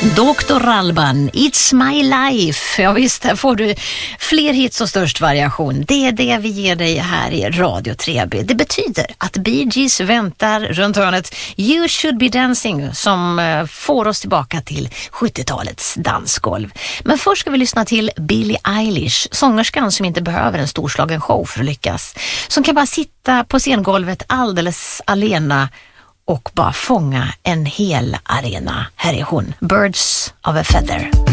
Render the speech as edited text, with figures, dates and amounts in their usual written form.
Dr. Alban, It's My Life. Ja visst, här får du fler hits och störst variation. Det är det vi ger dig här i Radio 3B. Det betyder att Bee Gees väntar runt hörnet. You Should Be Dancing som får oss tillbaka till 70-talets dansgolv. Men först ska vi lyssna till Billie Eilish, sångerskan som inte behöver en storslagen show för att lyckas. Som kan bara sitta på scengolvet alldeles alena och bara fånga en hel arena. Här är hon, Birds of a Feather.